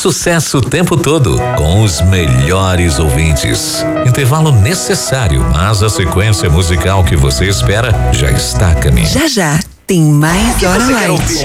sucesso o tempo todo, com os melhores ouvintes. Intervalo necessário, mas a sequência musical que você espera já está a caminho. Já tem mais Hora Light.